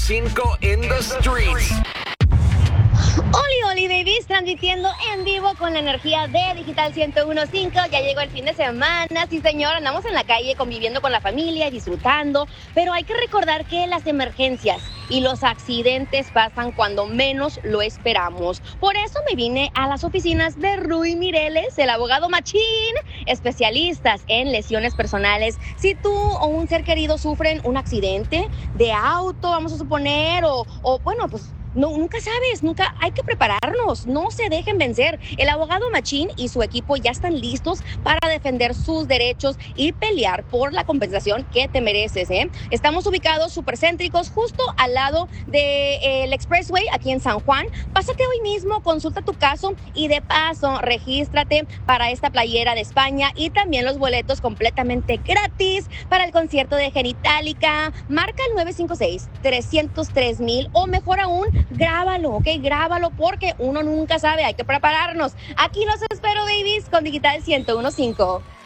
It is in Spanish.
1015 in the streets. Oli babies, transmitiendo en vivo con la energía de Digital 101.5. Ya llegó el fin de semana, sí señor, andamos en la calle conviviendo con la familia, disfrutando, pero hay que recordar que las emergencias y los accidentes pasan cuando menos lo esperamos. Por eso me vine a las oficinas de Rui Mireles, el abogado machín, especialistas en lesiones personales. Si tú o un ser querido sufren un accidente de auto, vamos a suponer, o bueno, pues no, nunca sabes, nunca hay que prepararnos, no se dejen vencer. El abogado machín y su equipo ya están listos para defender sus derechos y pelear por la compensación que te mereces, ¿eh? Estamos ubicados supercéntricos justo al lado del Expressway aquí en San Juan. Pásate hoy mismo, consulta tu caso y de paso regístrate para esta playera de España y también los boletos completamente gratis para el concierto de Genitalica. Marca el 956-303,000 o mejor aún, grábalo, ¿ok? Grábalo porque uno nunca sabe, hay que prepararnos. Aquí los espero, babies, con Digital 101.5.